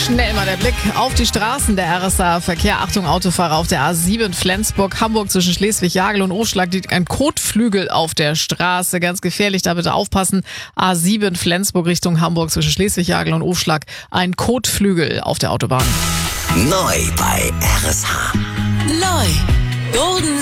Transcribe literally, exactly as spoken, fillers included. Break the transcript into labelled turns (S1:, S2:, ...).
S1: Schnell mal der Blick auf die Straßen. Der R S A-Verkehr. Achtung, Autofahrer auf der A sieben Flensburg, Hamburg zwischen Schleswig-Jagel und Oschlag liegt ein Kotflügel auf der Straße. Ganz gefährlich, da bitte aufpassen. A sieben Flensburg Richtung Hamburg zwischen Schleswig-Jagel und Oschlag. Ein Kotflügel auf der Autobahn.
S2: Neu bei R S H.
S3: Neu. Golden